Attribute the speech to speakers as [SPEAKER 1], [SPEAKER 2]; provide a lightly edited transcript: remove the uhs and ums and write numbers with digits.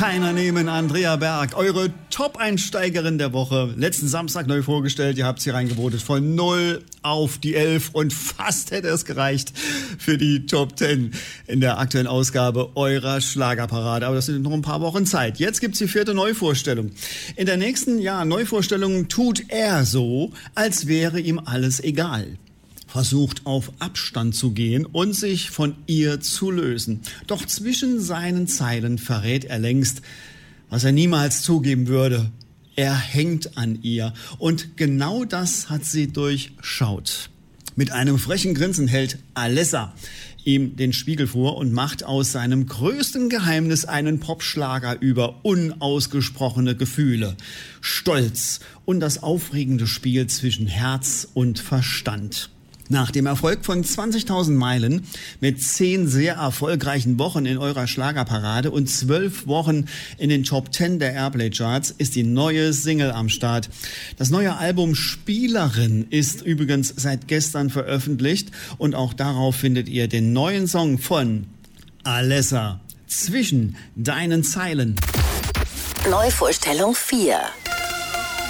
[SPEAKER 1] Keiner nehmen Andrea Berg, eure Top-Einsteigerin der Woche. Letzten Samstag neu vorgestellt, ihr habt sie reingevotet von 0 auf die 11 und fast hätte es gereicht für die Top 10 in der aktuellen Ausgabe eurer Schlagerparade. Aber das sind noch ein paar Wochen Zeit. Jetzt gibt's die 4. Neuvorstellung. In der nächsten Neuvorstellung tut er so, als wäre ihm alles egal. Versucht auf Abstand zu gehen und sich von ihr zu lösen. Doch zwischen seinen Zeilen verrät er längst, was er niemals zugeben würde. Er hängt an ihr und genau das hat sie durchschaut. Mit einem frechen Grinsen hält Alessa ihm den Spiegel vor und macht aus seinem größten Geheimnis einen Popschlager über unausgesprochene Gefühle, Stolz und das aufregende Spiel zwischen Herz und Verstand. Nach dem Erfolg von 20.000 Meilen mit 10 sehr erfolgreichen Wochen in eurer Schlagerparade und 12 Wochen in den Top 10 der Airplay-Charts ist die neue Single am Start. Das neue Album Spielerin ist übrigens seit gestern veröffentlicht und auch darauf findet ihr den neuen Song von Alessa, Zwischen deinen Zeilen.
[SPEAKER 2] Neuvorstellung 4.